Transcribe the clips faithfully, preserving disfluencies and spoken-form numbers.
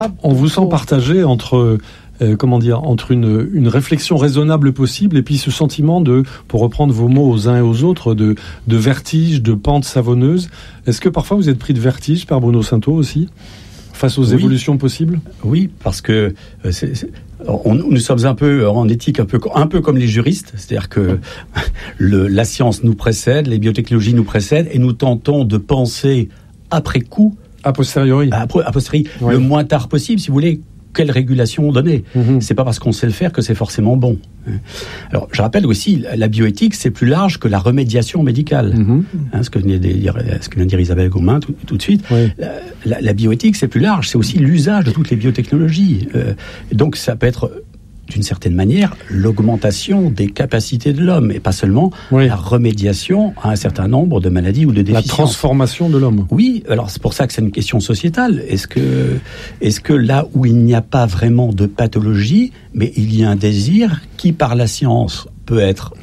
On vous sent partagé entre, euh, comment dire, entre une, une réflexion raisonnable possible et puis ce sentiment de, pour reprendre vos mots aux uns et aux autres, de, de vertige, de pente savonneuse. Est-ce que parfois vous êtes pris de vertige, Père Bruno Sainteau aussi, face aux oui. évolutions possibles ? Oui, parce que euh, c'est, c'est, on, nous sommes un peu en éthique, un peu, un peu comme les juristes, c'est-à-dire que le, la science nous précède, les biotechnologies nous précèdent et nous tentons de penser après coup, a posteriori, a, a posteriori, oui. le moins tard possible, si vous voulez, quelle régulation donner. Mm-hmm. C'est pas parce qu'on sait le faire que c'est forcément bon. Alors, je rappelle aussi, la bioéthique, c'est plus large que la remédiation médicale. Mm-hmm. Hein, ce que vient de dire, ce que vient de dire Isabelle Gaumain tout, tout de suite. Oui. La, la, la bioéthique, c'est plus large. C'est aussi l'usage de toutes les biotechnologies. Euh, donc, ça peut être, d'une certaine manière, l'augmentation des capacités de l'homme, et pas seulement oui. la remédiation à un certain nombre de maladies ou de déficiences. La transformation de l'homme. Oui, alors c'est pour ça que c'est une question sociétale. Est-ce que, est-ce que là où il n'y a pas vraiment de pathologie, mais il y a un désir qui, par la science, peut être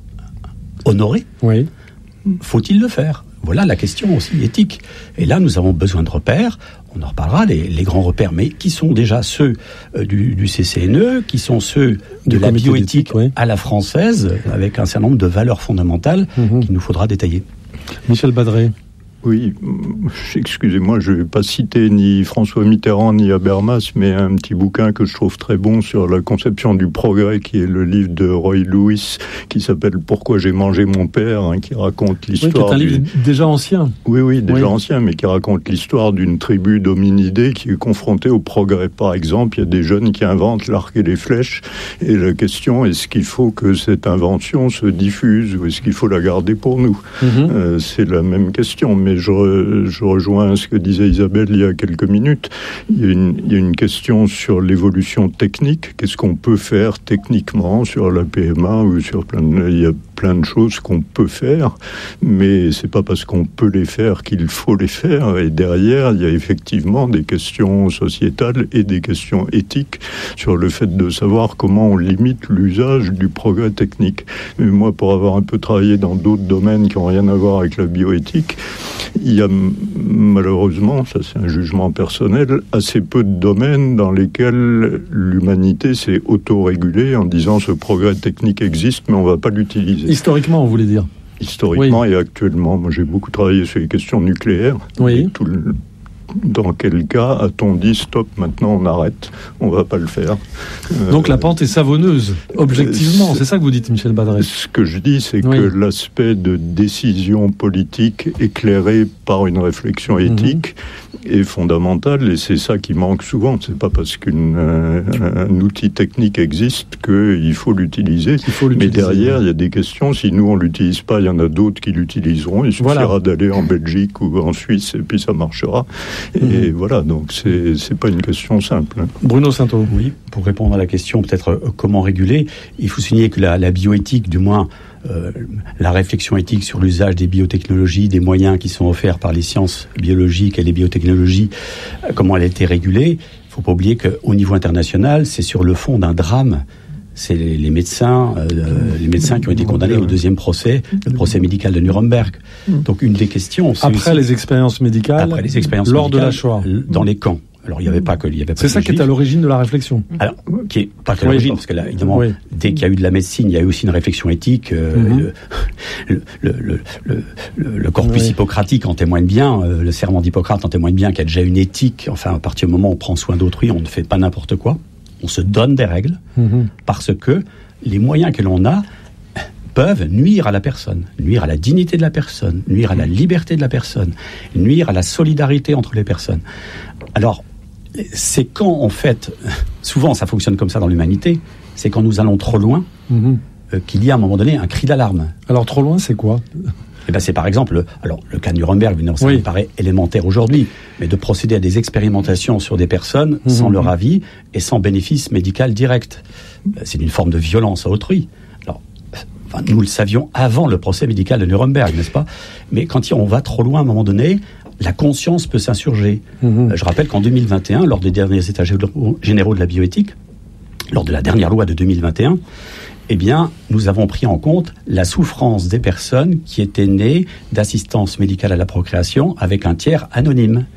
honoré, oui. faut-il le faire ? Voilà la question aussi éthique. Et là, nous avons besoin de repères. On en reparlera, les, les grands repères, mais qui sont déjà ceux euh, du, du C C N E, qui sont ceux de du la bioéthique oui. à la française, avec un certain nombre de valeurs fondamentales mmh. qu'il nous faudra détailler. Michel Badré. Oui, excusez-moi, je ne vais pas citer ni François Mitterrand ni Habermas, mais un petit bouquin que je trouve très bon sur la conception du progrès, qui est le livre de Roy Lewis, qui s'appelle « Pourquoi j'ai mangé mon père hein, », qui raconte l'histoire... Oui, qui est un livre du... déjà ancien. Oui, oui, déjà oui. ancien, mais qui raconte l'histoire d'une tribu d'hominidés qui est confrontée au progrès. Par exemple, il y a des jeunes qui inventent l'arc et les flèches, et la question, est-ce qu'il faut que cette invention se diffuse, ou est-ce qu'il faut la garder pour nous ? mm-hmm. euh, C'est la même question, mais Je, re, je rejoins ce que disait Isabelle il y a quelques minutes. Il y a une, il y a une question sur l'évolution technique. Qu'est-ce qu'on peut faire techniquement sur la P M A ou sur plein de, il y a plein de choses qu'on peut faire, mais c'est pas parce qu'on peut les faire qu'il faut les faire. Et derrière, il y a effectivement des questions sociétales et des questions éthiques sur le fait de savoir comment on limite l'usage du progrès technique. Mais moi, pour avoir un peu travaillé dans d'autres domaines qui n'ont rien à voir avec la bioéthique, il y a malheureusement, ça c'est un jugement personnel, assez peu de domaines dans lesquels l'humanité s'est autorégulée en disant ce progrès technique existe mais on ne va pas l'utiliser. Historiquement, vous voulez dire ? Historiquement oui. et actuellement. Moi j'ai beaucoup travaillé sur les questions nucléaires. Oui. Tout le... Dans quel cas a-t-on dit stop, maintenant on arrête, on ne va pas le faire. Donc euh, la pente est savonneuse, objectivement, c'est, c'est ça que vous dites, Michel Badré. Ce que je dis, c'est oui. que l'aspect de décision politique éclairée par une réflexion éthique mmh. est fondamental, et c'est ça qui manque souvent. C'est pas parce qu'un euh, outil technique existe qu'il faut l'utiliser, il faut l'utiliser. Mais derrière, il y a des questions, si nous on ne l'utilise pas, il y en a d'autres qui l'utiliseront, il suffira voilà. d'aller en Belgique ou en Suisse, et puis ça marchera. Et mmh. voilà, donc c'est, c'est pas une question simple. Bruno Sainteau. Oui, pour répondre à la question, peut-être euh, comment réguler, il faut souligner que la, la bioéthique, du moins euh, la réflexion éthique sur l'usage des biotechnologies, des moyens qui sont offerts par les sciences biologiques et les biotechnologies, euh, comment elle a été régulée. Il ne faut pas oublier qu'au niveau international, c'est sur le fond d'un drame. C'est les, les médecins, euh, les médecins qui ont été condamnés au deuxième procès, le procès médical de Nuremberg. Donc une des questions, c'est après aussi, les expériences médicales, après les expériences lors médicales, de la Shoah, dans les camps. Alors il n'y avait pas que, il y avait pas c'est ça qui est à l'origine de la réflexion. Alors qui est pas qu'à l'origine, oui. parce que là, évidemment, oui. dès qu'il y a eu de la médecine, il y a eu aussi une réflexion éthique. Euh, mm-hmm. le, le, le, le, le, le corpus oui. hippocratique en témoigne bien. Euh, le serment d'Hippocrate en témoigne bien qu'il y a déjà une éthique. Enfin, à partir du moment où on prend soin d'autrui, on ne fait pas n'importe quoi. On se donne des règles mm-hmm. parce que les moyens que l'on a peuvent nuire à la personne, nuire à la dignité de la personne, nuire à la liberté de la personne, nuire à la solidarité entre les personnes. Alors, c'est quand, en fait, souvent ça fonctionne comme ça dans l'humanité, c'est quand nous allons trop loin mmh. euh, qu'il y a à un moment donné un cri d'alarme. Alors, trop loin, c'est quoi ? Eh ben, c'est par exemple, alors le cas de Nuremberg, ça oui. me paraît élémentaire aujourd'hui, mais de procéder à des expérimentations sur des personnes mmh. sans leur avis et sans bénéfice médical direct. C'est une forme de violence à autrui. Alors, enfin, nous le savions avant le procès médical de Nuremberg, n'est-ce pas ? Mais quand on va trop loin à un moment donné, la conscience peut s'insurger. Mmh. Je rappelle qu'en deux mille vingt et un, lors des derniers états généraux de la bioéthique, lors de la dernière loi de deux mille vingt et un, eh bien, nous avons pris en compte la souffrance des personnes qui étaient nées d'assistance médicale à la procréation avec un tiers anonyme.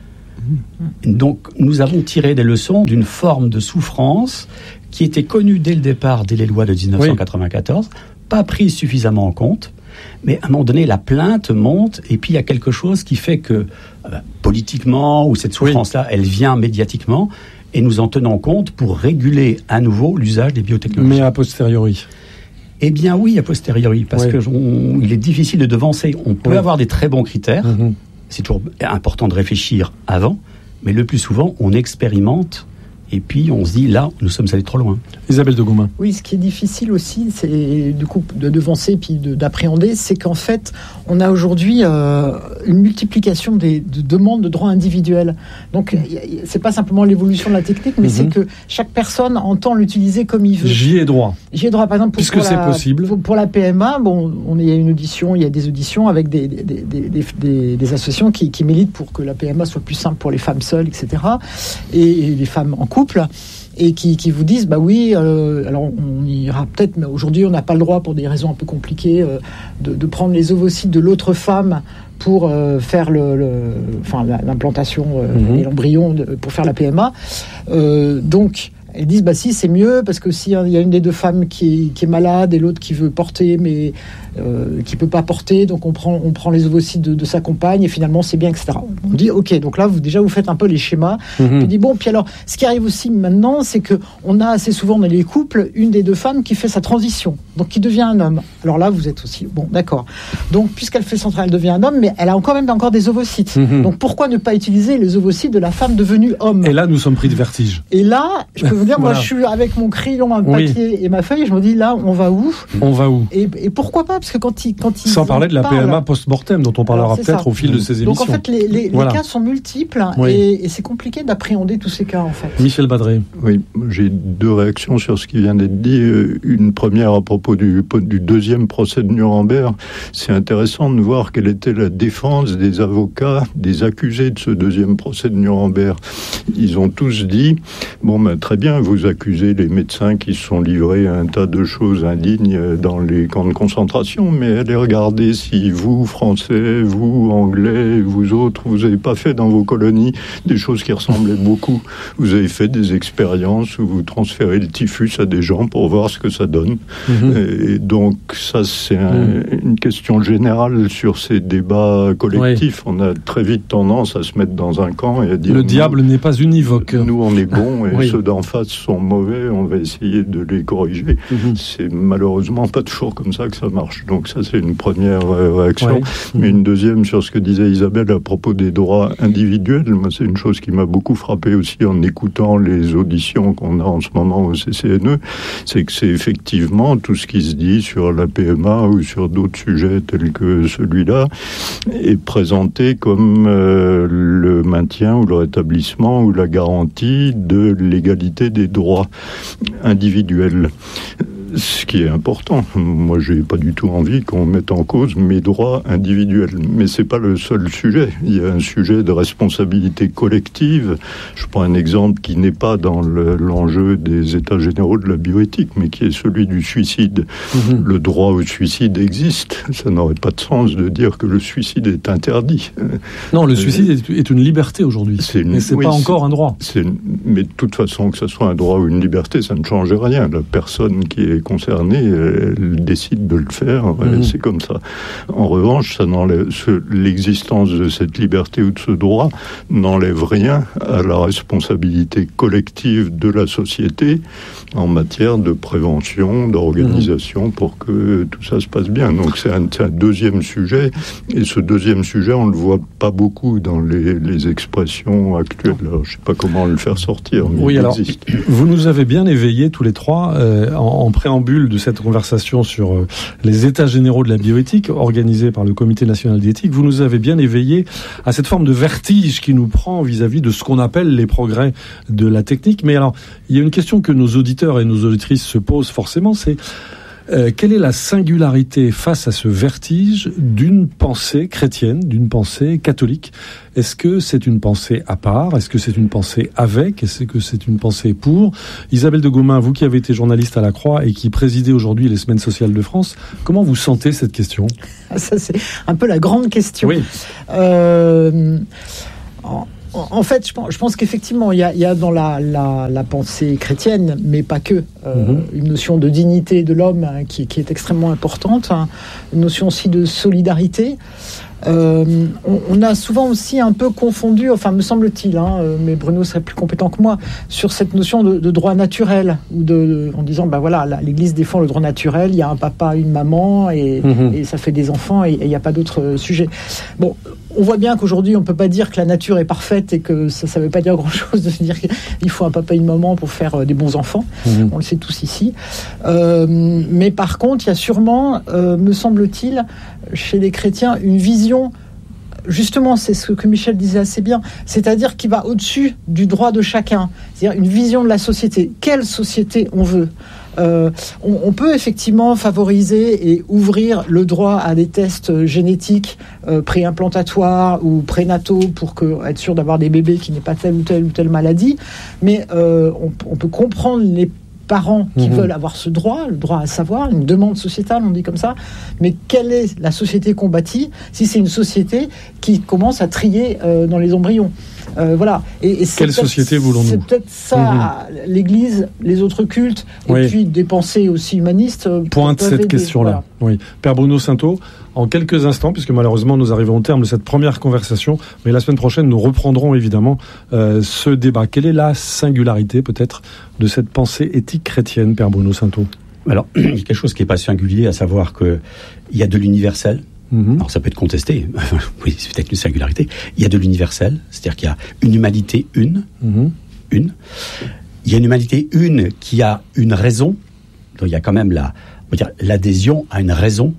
Donc, nous avons tiré des leçons d'une forme de souffrance qui était connue dès le départ, dès les lois de dix-neuf cent quatre-vingt-quatorze, oui. pas prise suffisamment en compte, mais à un moment donné, la plainte monte, et puis il y a quelque chose qui fait que, euh, politiquement, ou cette souffrance-là, oui. elle vient médiatiquement, et nous en tenons compte pour réguler à nouveau l'usage des biotechnologies. Mais a posteriori. Eh bien oui, a posteriori, parce oui. qu'il est difficile de devancer. On peut oui. avoir des très bons critères, mmh. c'est toujours important de réfléchir avant, mais le plus souvent, on expérimente, et puis on se dit, là, nous sommes allés trop loin. Isabelle de Gaumin. Oui, ce qui est difficile aussi, c'est du coup de devancer puis de, d'appréhender, c'est qu'en fait, on a aujourd'hui euh, une multiplication des de demandes de droits individuels. Donc, y a, y a, c'est pas simplement l'évolution de la technique, mais mm-hmm. c'est que chaque personne entend l'utiliser comme il veut. J'y ai droit. J'y ai droit, par exemple, pour, puisque pour c'est la, possible. Pour, pour la P M A, bon, on y a une audition, il y a des auditions avec des des, des, des, des, des associations qui, qui militent pour que la P M A soit plus simple pour les femmes seules, et cetera. Et, et les femmes en couple. Et qui, qui vous disent, bah oui, euh, alors on ira peut-être, mais aujourd'hui on n'a pas le droit, pour des raisons un peu compliquées, euh, de, de prendre les ovocytes de l'autre femme pour euh, faire le, le, enfin, l'implantation euh, mm-hmm. et l'embryon de, pour faire la P M A. Euh, donc, elles disent, bah si, c'est mieux, parce que s'il y a une des deux femmes qui est, qui est malade et l'autre qui veut porter, mais euh, qui ne peut pas porter, donc on prend, on prend les ovocytes de, de sa compagne, et finalement c'est bien, et cetera. On dit, ok, donc là, vous, déjà, vous faites un peu les schémas. Mm-hmm. Puis dit, bon, puis alors, ce qui arrive aussi maintenant, c'est qu'on a assez souvent dans les couples une des deux femmes qui fait sa transition, donc qui devient un homme. Alors là, vous êtes aussi, bon, d'accord. Donc, puisqu'elle fait son travail, elle devient un homme, mais elle a encore même encore des ovocytes. Mm-hmm. Donc, pourquoi ne pas utiliser les ovocytes de la femme devenue homme ? Et là, nous sommes pris de vertige. Et là, je peux vous dire, voilà. Moi, je suis avec mon crayon, un papier oui. et ma feuille, je me dis, là, on va où ? On va où ? Et, et pourquoi pas ? Parce que quand ils, quand ils Sans parler de la parlent, P M A post-mortem, dont on parlera Alors, peut-être ça. au fil de ces émissions. Donc, en fait, les, les, voilà. les cas sont multiples, oui. et, et c'est compliqué d'appréhender tous ces cas, en fait. Michel Badré. Oui, j'ai deux réactions sur ce qui vient d'être dit. Une première à propos du, du deuxième procès de Nuremberg. C'est intéressant de voir quelle était la défense des avocats, des accusés de ce deuxième procès de Nuremberg. Ils ont tous dit, bon, ben, très bien, vous accusez les médecins qui se sont livrés à un tas de choses indignes dans les camps de concentration, mais allez regarder si vous, Français, vous, Anglais, vous autres, vous n'avez pas fait dans vos colonies des choses qui ressemblaient beaucoup. Vous avez fait des expériences où vous transférez le typhus à des gens pour voir ce que ça donne. Mmh. Et donc, ça, c'est un, mmh. une question générale sur ces débats collectifs. Oui. On a très vite tendance à se mettre dans un camp et à dire... Le diable n'est pas univoque. Nous, on est bons et oui. ceux d'en face sont mauvais, on va essayer de les corriger. Mmh. C'est malheureusement pas toujours comme ça que ça marche. Donc ça, c'est une première réaction. Ouais. Mmh. Mais une deuxième sur ce que disait Isabelle à propos des droits individuels. Moi, c'est une chose qui m'a beaucoup frappé aussi en écoutant les auditions qu'on a en ce moment au C C N E. C'est que c'est effectivement tout ce qui se dit sur la P M A ou sur d'autres sujets tels que celui-là est présenté comme euh, le maintien ou le rétablissement ou la garantie de l'égalité des droits individuels. Ce qui est important. Moi, j'ai pas du tout envie qu'on mette en cause mes droits individuels. Mais c'est pas le seul sujet. Il y a un sujet de responsabilité collective. Je prends un exemple qui n'est pas dans le, l'enjeu des états généraux de la bioéthique, mais qui est celui du suicide. Mmh. Le droit au suicide existe. Ça n'aurait pas de sens de dire que le suicide est interdit. Non, le suicide est, est une liberté aujourd'hui. C'est une, mais c'est oui, pas encore un droit. C'est une, mais de toute façon, que ce soit un droit ou une liberté, ça ne change rien. La personne qui est concernée, elle décide de le faire, mmh. c'est comme ça. En revanche, ça n'enlève, ce, l'existence de cette liberté ou de ce droit n'enlève rien à la responsabilité collective de la société en matière de prévention, d'organisation, mmh. pour que tout ça se passe bien. Donc c'est un, c'est un deuxième sujet, et ce deuxième sujet, on ne le voit pas beaucoup dans les, les expressions actuelles. Alors, je ne sais pas comment le faire sortir, mais oui, il alors, existe. Vous nous avez bien éveillés tous les trois euh, en, en préambule de cette conversation sur euh, les états généraux de la bioéthique organisés par le Comité national d'éthique. Vous nous avez bien éveillés à cette forme de vertige qui nous prend vis-à-vis de ce qu'on appelle les progrès de la technique. Mais alors, il y a une question que nos auditeurs et nos auditrices se posent forcément, c'est Euh, quelle est la singularité face à ce vertige d'une pensée chrétienne, d'une pensée catholique ? Est-ce que c'est une pensée à part ? Est-ce que c'est une pensée avec ? Est-ce que c'est une pensée pour ? Isabelle de Gaumin, vous qui avez été journaliste à la Croix et qui présidez aujourd'hui les Semaines sociales de France, comment vous sentez cette question ? Ça, c'est un peu la grande question. Oui. Euh... En... En fait, je pense, je pense qu'effectivement, il y a, il y a dans la, la, la pensée chrétienne, mais pas que, euh, mm-hmm. une notion de dignité de l'homme hein, qui, qui est extrêmement importante, hein, une notion aussi de solidarité. Euh, on, on a souvent aussi un peu confondu, enfin me semble-t-il, hein, mais Bruno serait plus compétent que moi, sur cette notion de, de droit naturel, ou de, en disant, ben voilà, la, l'Église défend le droit naturel, il y a un papa, une maman, et, mm-hmm. et ça fait des enfants, et il n'y a pas d'autre sujet. Bon, on voit bien qu'aujourd'hui, on ne peut pas dire que la nature est parfaite et que ça ne veut pas dire grand-chose de se dire qu'il faut un papa et une maman pour faire des bons enfants. Mmh. On le sait tous ici. Euh, mais par contre, il y a sûrement, euh, me semble-t-il, chez les chrétiens, une vision, justement, c'est ce que Michel disait assez bien, c'est-à-dire qui va au-dessus du droit de chacun. C'est-à-dire une vision de la société. Quelle société on veut ? Euh, on, on peut effectivement favoriser et ouvrir le droit à des tests génétiques euh, préimplantatoires ou prénataux pour que, être sûr d'avoir des bébés qui n'aient pas telle ou telle ou telle maladie. Mais euh, on, on peut comprendre les parents qui mmh. veulent avoir ce droit, le droit à savoir, une demande sociétale, on dit comme ça. Mais quelle est la société qu'on bâtit si c'est une société qui commence à trier euh, dans les embryons ? Euh, voilà. Et, et c'est Quelle société voulons-nous ? C'est peut-être ça, mmh. l'Église, les autres cultes, et oui. puis des pensées aussi humanistes. Pointe cette aider. question-là. Voilà. Oui. Père Bruno Sainteau, en quelques instants, puisque malheureusement nous arrivons au terme de cette première conversation, mais la semaine prochaine nous reprendrons évidemment euh, ce débat. Quelle est la singularité peut-être de cette pensée éthique chrétienne, Père Bruno Sainteau ? Alors, il y a quelque chose qui n'est pas singulier, à savoir qu'il y a de l'universel. Mmh. Alors ça peut être contesté, oui, c'est peut-être une singularité. Il y a de l'universel, c'est-à-dire qu'il y a une humanité une, mmh. une. Il y a une humanité une qui a une raison. Donc il y a quand même la, on va dire, l'adhésion à une raison.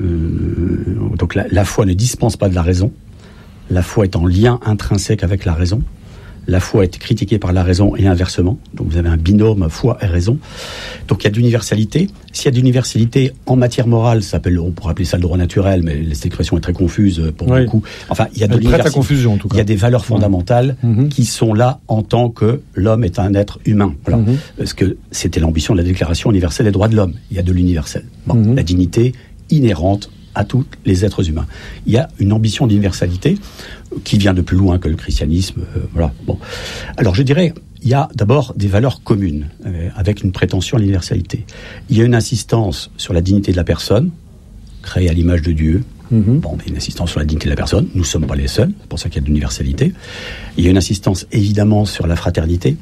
Euh, donc la, la foi ne dispense pas de la raison. La foi est en lien intrinsèque avec la raison. La foi est critiquée par la raison et inversement. Donc vous avez un binôme foi et raison. Donc il y a de l'universalité. S'il y a de l'universalité en matière morale, ça s'appelle, on pourrait appeler ça le droit naturel, mais cette expression est très confuse pour oui. beaucoup. Enfin, il y a de l'universalité. Confusion, en tout cas. Il y a des valeurs fondamentales mmh. qui sont là en tant que l'homme est un être humain. Voilà. Mmh. Parce que c'était l'ambition de la Déclaration universelle des droits de l'homme. Il y a de l'universel. Bon, mmh. La dignité inhérente à tous les êtres humains. Il y a une ambition d'universalité qui vient de plus loin que le christianisme. Euh, voilà. Bon. Alors je dirais, il y a d'abord des valeurs communes, euh, avec une prétention à l'universalité. Il y a une insistance sur la dignité de la personne, créée à l'image de Dieu. Mm-hmm. Bon, mais une insistance sur la dignité de la personne. Nous ne sommes pas les seuls, c'est pour ça qu'il y a de l'universalité. Il y a une insistance évidemment sur la fraternité.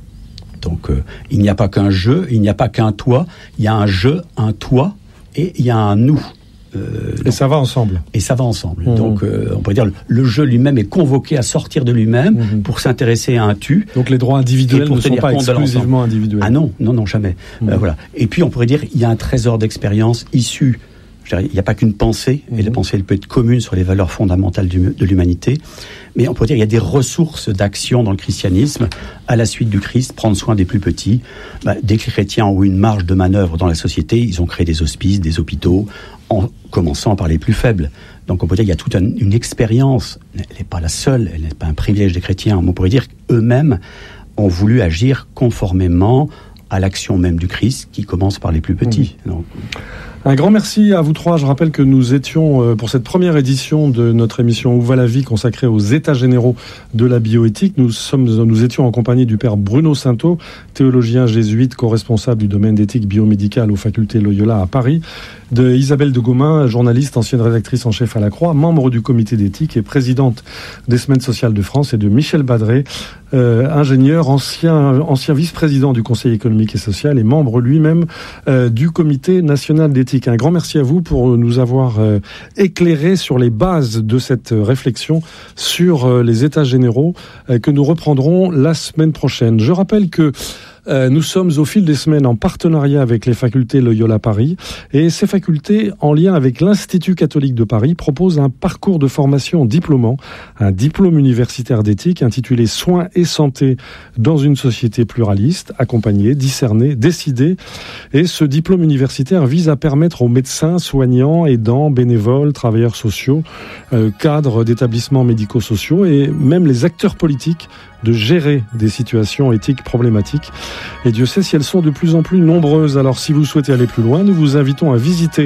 Donc euh, il n'y a pas qu'un je, il n'y a pas qu'un toi, il y a un je, un toi, et il y a un nous. Euh, et donc, ça va ensemble. Et ça va ensemble. Mmh. Donc, euh, on pourrait dire, le, le jeu lui-même est convoqué à sortir de lui-même mmh. pour s'intéresser à un tu. Donc, les droits individuels ne sont pas exclusivement individuels. Ah non, non, non, jamais. Mmh. Euh, voilà. Et puis, on pourrait dire, il y a un trésor d'expérience issu. Il n'y a pas qu'une pensée, mmh. et la pensée, elle peut être commune sur les valeurs fondamentales du, de l'humanité. Mais on pourrait dire, il y a des ressources d'action dans le christianisme, à la suite du Christ, prendre soin des plus petits. Bah, dès que les chrétiens ont eu une marge de manœuvre dans la société, ils ont créé des hospices, des hôpitaux, en commençant par les plus faibles. Donc on peut dire qu'il y a toute un, une expérience, elle n'est pas la seule, elle n'est pas un privilège des chrétiens, on pourrait dire qu'eux-mêmes ont voulu agir conformément à l'action même du Christ, qui commence par les plus petits. Mmh. Donc, un grand merci à vous trois. Je rappelle que nous étions, pour cette première édition de notre émission Où va la vie, consacrée aux états généraux de la bioéthique, nous, sommes, nous étions en compagnie du père Bruno Sainteau, théologien jésuite, co-responsable du domaine d'éthique biomédicale aux facultés Loyola à Paris, de Isabelle de Gaumin, journaliste, ancienne rédactrice en chef à La Croix, membre du comité d'éthique et présidente des Semaines sociales de France, et de Michel Badré, euh, ingénieur, ancien, ancien vice-président du Conseil économique et social et membre lui-même euh, du comité national d'éthique. Un grand merci à vous pour nous avoir euh, éclairé sur les bases de cette réflexion sur euh, les états généraux euh, que nous reprendrons la semaine prochaine. Je rappelle que Euh, nous sommes au fil des semaines en partenariat avec les facultés Loyola Paris, et ces facultés, en lien avec l'Institut catholique de Paris, proposent un parcours de formation diplômant, un diplôme universitaire d'éthique intitulé Soins et santé dans une société pluraliste, accompagner, discerner, décider. Et ce diplôme universitaire vise à permettre aux médecins, soignants, aidants, bénévoles, travailleurs sociaux, euh, cadres d'établissements médico-sociaux et même les acteurs politiques de gérer des situations éthiques problématiques. Et Dieu sait si elles sont de plus en plus nombreuses. Alors si vous souhaitez aller plus loin, nous vous invitons à visiter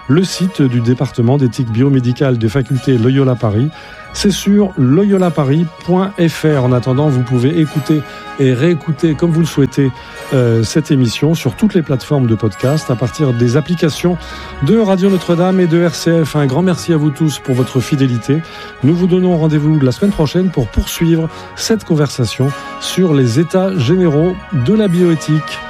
le site du département d'éthique biomédicale des facultés Loyola Paris. C'est sur loyola paris point f r. En attendant, vous pouvez écouter et réécouter comme vous le souhaitez euh, cette émission sur toutes les plateformes de podcast à partir des applications de Radio Notre-Dame et de R C F. Un grand merci à vous tous pour votre fidélité. Nous vous donnons rendez-vous la semaine prochaine pour poursuivre cette conversation sur les états généraux de la bioéthique.